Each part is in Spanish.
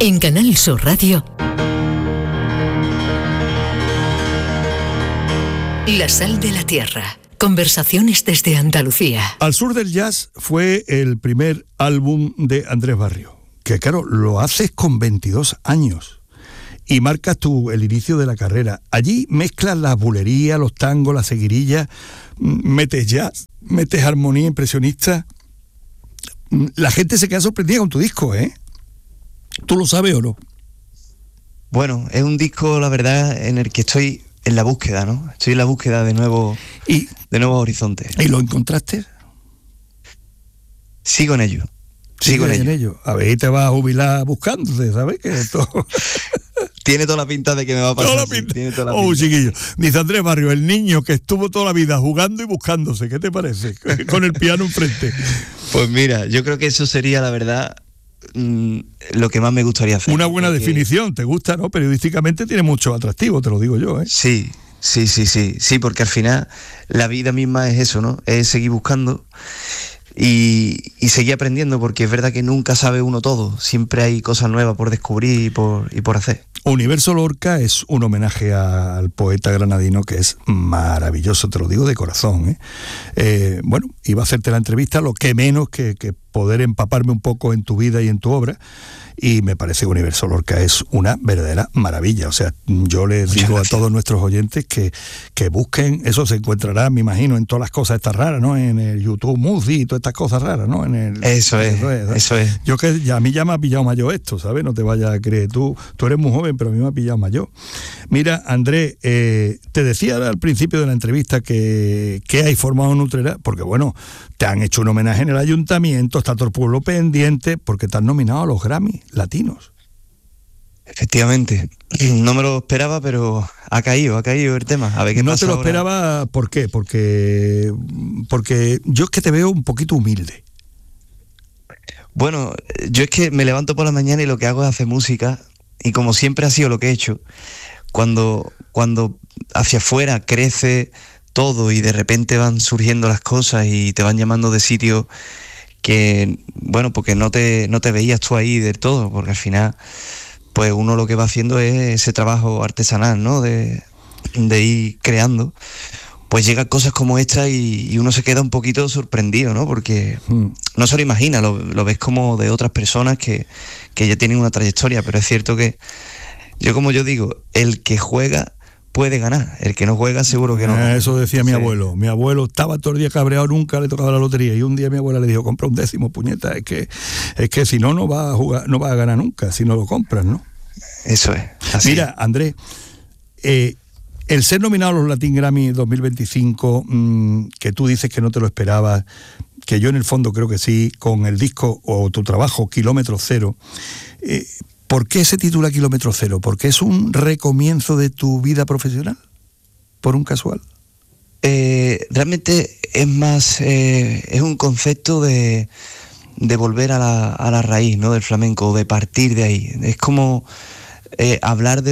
En Canal Sur Radio, La Sal de la Tierra. Conversaciones desde Andalucía. Al sur del jazz fue el primer álbum de Andrés Barrio, que claro, lo haces con 22 años y marcas tú el inicio de la carrera. Allí mezclas la bulería, los tangos, la seguirilla, metes jazz, metes armonía impresionista. La gente se queda sorprendida con tu disco, ¿eh? ¿Tú lo sabes o no? Bueno, es un disco, la verdad, en el que estoy en la búsqueda, ¿no? Estoy en la búsqueda de nuevos horizontes. ¿Y lo encontraste? Sigo en ello. Sigo en ello. A ver, te vas a jubilar buscándote, ¿sabes? Que esto... Tiene toda la pinta de que me va a pasar. Toda la pinta. Tiene toda la pinta. Chiquillo. Dice Andrés Barrio, el niño que estuvo toda la vida jugando y buscándose. ¿Qué te parece? Con el piano enfrente. Pues mira, yo creo que eso sería, la verdad, lo que más me gustaría hacer. Una buena definición, te gusta, ¿no? Periodísticamente tiene mucho atractivo, te lo digo yo, ¿eh? Sí, porque al final la vida misma es eso, ¿no? Es seguir buscando y seguir aprendiendo, porque es verdad que nunca sabe uno todo, siempre hay cosas nuevas por descubrir y por hacer. Universo Lorca es un homenaje al poeta granadino que es maravilloso, te lo digo de corazón, ¿eh? Bueno, iba a hacerte la entrevista, lo que menos que poder empaparme un poco en tu vida y en tu obra, y me parece que Universo Lorca es una verdadera maravilla. O sea, yo les digo a todos nuestros oyentes que busquen, eso se encontrará, me imagino, en todas las cosas estas raras, ¿no? En el YouTube Music y todas estas cosas raras, ¿no? Eso es. Yo que a mí ya me ha pillado mayor esto, ¿sabes? No te vayas a creer, tú eres muy joven, pero a mí me ha pillado mayor. Mira, Andrés, te decía al principio de la entrevista que hay formado en Utrera, porque bueno, te han hecho un homenaje en el ayuntamiento, está todo el pueblo pendiente, porque te han nominado a los Grammy latinos. Efectivamente, no me lo esperaba, pero ha caído el tema. A ver qué pasa. No te lo esperaba, ¿por qué? Porque yo es que te veo un poquito humilde. Bueno, yo es que me levanto por la mañana y lo que hago es hacer música, y como siempre ha sido lo que he hecho, cuando hacia afuera crece todo y de repente van surgiendo las cosas y te van llamando de sitios que, bueno, porque no te veías tú ahí del todo, porque al final pues uno lo que va haciendo es ese trabajo artesanal, ¿no? De ir creando, pues llegan cosas como esta y uno se queda un poquito sorprendido, ¿no? Porque no se lo imagina, lo ves como de otras personas que ya tienen una trayectoria, pero es cierto que como yo digo, el que juega puede ganar, el que no juega seguro que no. Eso decía mi abuelo. Mi abuelo estaba todo el día cabreado, nunca le tocaba la lotería, y un día mi abuela le dijo, compra un décimo, puñeta, es que si no va a jugar, no va a ganar nunca, si no lo compras, ¿no? Eso es. Así. Mira, Andrés, el ser nominado a los Latin Grammy 2025, que tú dices que no te lo esperabas, que yo en el fondo creo que sí, con el disco o tu trabajo Kilómetro Cero, ¿por qué se titula Kilómetro Cero? ¿Porque es un recomienzo de tu vida profesional? ¿Por un casual? Realmente es más, es un concepto de volver a la raíz, ¿no? Del flamenco, de partir de ahí. Es como hablar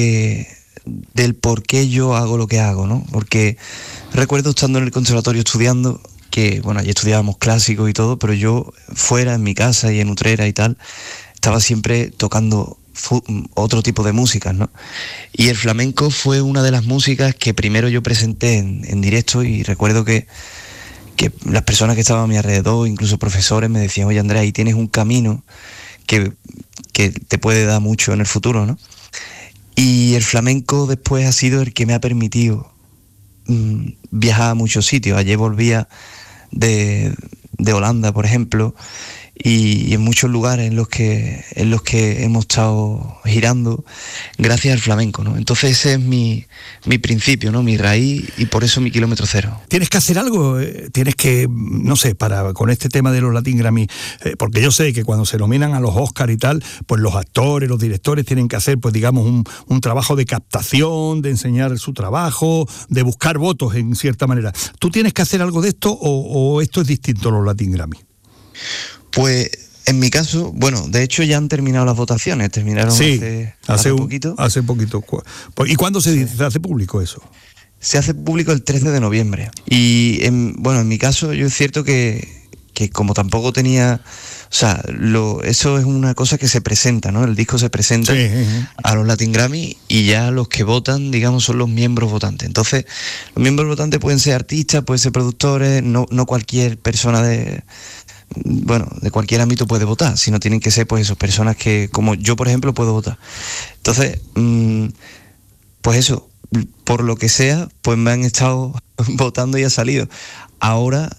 del por qué yo hago lo que hago, ¿no? Porque recuerdo estando en el conservatorio estudiando, que bueno, allí estudiábamos clásicos y todo, pero yo fuera, en mi casa y en Utrera y tal, estaba siempre tocando otro tipo de músicas, ¿no? Y el flamenco fue una de las músicas que primero yo presenté en directo, y recuerdo que las personas que estaban a mi alrededor, incluso profesores, me decían, oye Andrés, ahí tienes un camino que te puede dar mucho en el futuro, ¿no? Y el flamenco después ha sido el que me ha permitido viajar a muchos sitios. Ayer volvía de Holanda, por ejemplo, y en muchos lugares en los que hemos estado girando gracias al flamenco, ¿no? Entonces ese es mi principio, ¿no? Mi raíz, y por eso mi Kilómetro Cero. Tienes que hacer algo, tienes que, no sé, con este tema de los Latin Grammy, porque yo sé que cuando se nominan a los Oscar y tal, pues los actores, los directores tienen que hacer, pues digamos, un trabajo de captación, de enseñar su trabajo, de buscar votos en cierta manera. ¿Tú tienes que hacer algo de esto o esto es distinto a los Latin Grammy? Pues en mi caso, bueno, de hecho ya han terminado las votaciones, terminaron hace poquito. Hace poquito. ¿Y cuándo se hace público eso? Se hace público el 13 de noviembre. Y en mi caso, yo es cierto que que como tampoco tenía... O sea, eso es una cosa que se presenta, ¿no? El disco se presenta a los Latin Grammy y ya los que votan, digamos, son los miembros votantes. Entonces, los miembros votantes pueden ser artistas, pueden ser productores, no cualquier persona de cualquier ámbito puede votar, sino tienen que ser, pues, esas personas que, como yo, por ejemplo, puedo votar. Entonces, pues eso, por lo que sea, pues me han estado votando y ha salido. Ahora